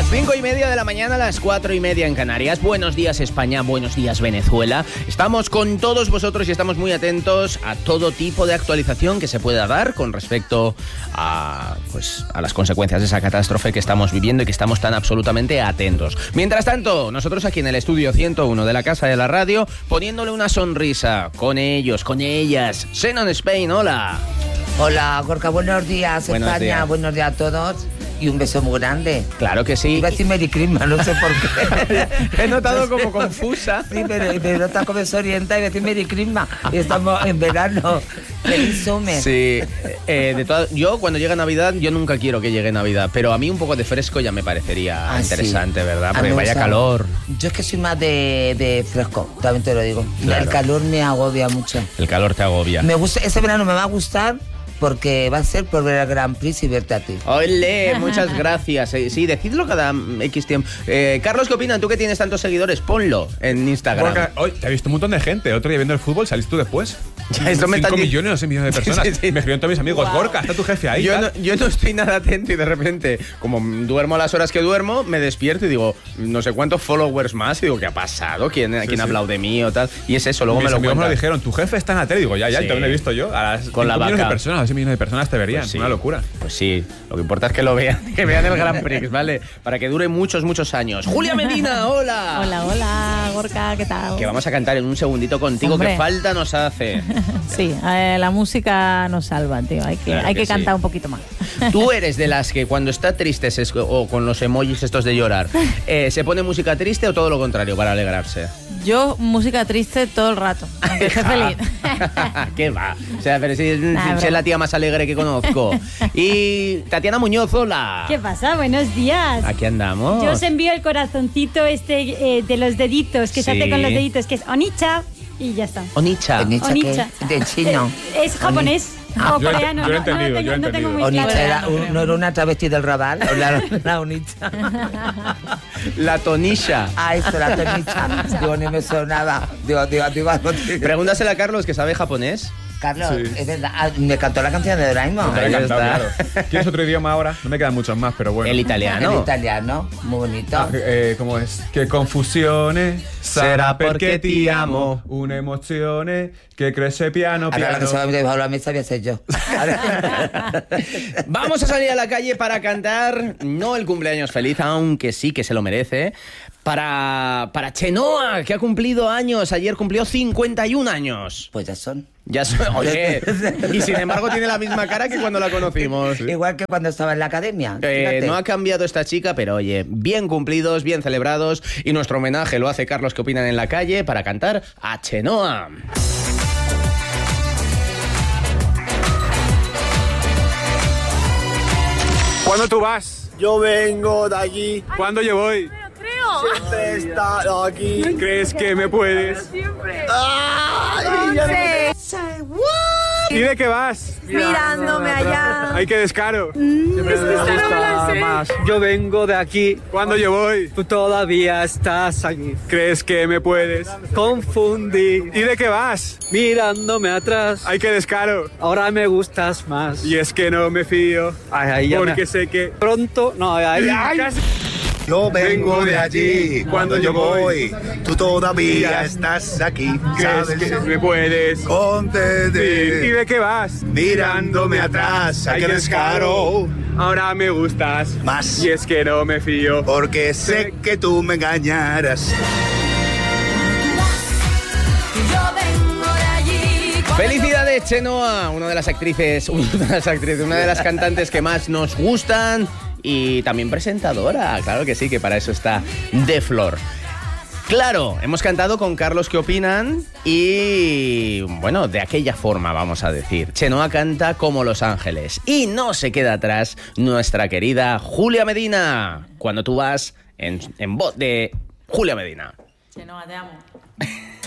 5:30 de la mañana, a las 4:30 en Canarias. Buenos días España, buenos días Venezuela. Estamos con todos vosotros y estamos muy atentos a todo tipo de actualización que se pueda dar con respecto a las consecuencias de esa catástrofe que estamos viviendo y que estamos tan absolutamente atentos. Mientras tanto, nosotros aquí en el estudio 101 de la Casa de la Radio, poniéndole una sonrisa con ellos, con ellas. Xenon Spain, hola. Hola, Gorka, buenos días, Buenos España, días. buenos días a todos y un beso muy grande. Claro que sí. Iba a decir Merry Christmas, no sé por qué. He notado como confusa. Sí, pero está como desorienta y iba a decir Merry Christmas y estamos en verano. Feliz summer. Sí, yo cuando llega Navidad, yo nunca quiero que llegue Navidad, pero a mí un poco de fresco ya me parecería interesante, sí. ¿verdad? A Porque mí me vaya gusta. calor. Yo es que soy más de fresco, también te lo digo. Claro. El calor me agobia mucho. El calor te agobia. Me gusta, ese verano me va a gustar porque va a ser por ver el Grand Prix y verte a ti. Ole, muchas gracias. Sí, decidlo cada X tiempo. Carlos, ¿qué opinas? Tú que tienes tantos seguidores, ponlo en Instagram. Gorka, hoy te ha visto un montón de gente. El otro día viendo el fútbol, saliste tú después. Ya, esto me 5 están millones, no sé, millones de personas. Sí. Me escribieron todos mis amigos. Wow. Gorka, está tu jefe ahí. Yo tal. no estoy nada atento y de repente, como duermo a las horas que duermo, me despierto y digo, no sé cuántos followers más. Y digo, ¿qué ha pasado? ¿Quién ha hablado de mí o tal? Y es eso, luego Mis me lo amigos me lo cuentan. dijeron, tu jefe está en la tele. Digo, ya, Sí. también lo he visto yo. A las Con la 5 millones vaca. de personas, a 6 millones de personas te verían. Pues sí. Una locura. Pues sí, lo que importa es que lo vean, que vean el Grand Prix, ¿vale? Para que dure muchos, muchos años. Julia Medina, hola. Hola, hola, Gorka, ¿qué tal? Que vamos a cantar en un segundito contigo, Hombre. que falta nos hace. Sí, la música nos salva, tío. Hay Claro que que sí. cantar un poquito más. Tú eres de las que cuando está triste o con los emojis estos de llorar, ¿se pone música triste o todo lo contrario para alegrarse? Yo, música triste todo el rato, aunque esté feliz. ¿Qué va? O sea, pero si es broma. la tía más alegre que conozco. Y Tatiana Muñoz, hola. ¿Qué pasa? Buenos días. Aquí andamos. Yo os envío el corazoncito de los deditos, que se Sí. hace con los deditos, que es Onicha, y ya está. Onicha. ¿Onicha Onicha. qué? ¿De chino? Es japonés o Yo he coreano. yo lo he entendido, yo lo he no tengo entendido. muy Onicha claro. no era una travesti del Raval, o la Onicha. La Tonisha. Ah, eso, la Tonicha. Digo, ni me sonaba. Digo, algo. Pregúntasela a Carlos, que sabe japonés. Carlos, Sí. es verdad, me cantó la canción de Doraemon. Te lo he Ahí cantado, está. claro. ¿Quieres otro idioma ahora? No me quedan muchos más, pero bueno. El En italiano. italiano, muy bonito. ¿Cómo es? Che confusione Sarà perché ti amo. Un'emozione che cresce piano Ahora la que se va a piano. meter debajo de la mesa voy a ser yo. Vamos a salir a la calle para cantar, no el cumpleaños feliz, aunque sí que se lo merece, para Chenoa, que ha cumplido años. Ayer cumplió 51 años. Pues ya son. Ya oye, y sin embargo tiene la misma cara que cuando la conocimos. Igual que cuando estaba en la academia. fíjate. No ha cambiado esta chica, pero oye, bien cumplidos, bien celebrados, y nuestro homenaje lo hace Carlos, que opinan en la calle, para cantar a Chenoa. ¿Cuándo tú vas? Yo vengo de allí, ¿Cuándo yo voy? siempre he estado aquí. ¿Crees que me puedes? ¡Ay! Ya no- ¿Y de qué vas? Mirándome allá. ¡Ay, qué descaro! Siempre me gusta más. Yo vengo de aquí, ¿Cuándo yo voy? tú todavía estás aquí. ¿Crees que me puedes? Confundí, ¿Y de qué vas? mirándome atrás. ¡Ay, qué descaro! Ahora me gustas más. Y es que no me fío, Ay, ay, ya porque me- sé que... Pronto, no, ay, ay. Casi- Yo vengo de allí, Cuando yo voy, tú todavía estás aquí, ¿Crees que me puedes? Ponte ¿Y de de qué vas? mirándome atrás, ay qué descaro, Ahora me gustas Más. Y es que no me fío. porque sé que tú me engañarás. ¡Felicidades, Chenoa! Una de las actrices, una de las cantantes que más nos gustan y también presentadora. Claro que sí, que para eso está de flor. Claro, hemos cantado con Carlos, ¿qué opinan? Y bueno, de aquella forma, vamos a decir. Chenoa canta como Los Ángeles. Y no se queda atrás nuestra querida Julia Medina, cuando tú vas en voz de Julia Medina. Chenoa, te amo.